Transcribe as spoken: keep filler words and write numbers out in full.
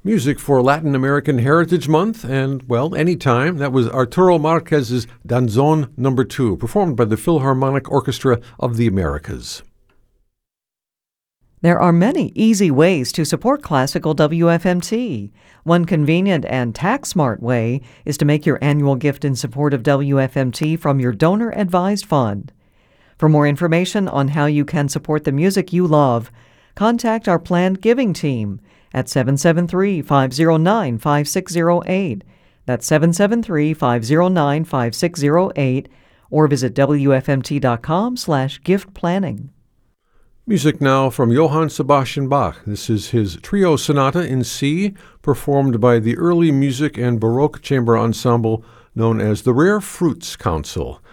Music for Latin American Heritage Month, and, well, anytime. That was Arturo Marquez's Danzón Number Two, performed by the Philharmonic Orchestra of the Americas. There are many easy ways to support classical W F M T. One convenient and tax-smart way is to make your annual gift in support of W F M T from your donor-advised fund. For more information on how you can support the music you love, contact our planned giving team at seven seven three, five zero nine, five six zero eight. That's seven seven three, five zero nine, five six zero eight, or visit W F M T dot com slash gift planning. Music now from Johann Sebastian Bach. This is his Trio Sonata in C, performed by the early music and Baroque chamber ensemble known as the Rare Fruits Council.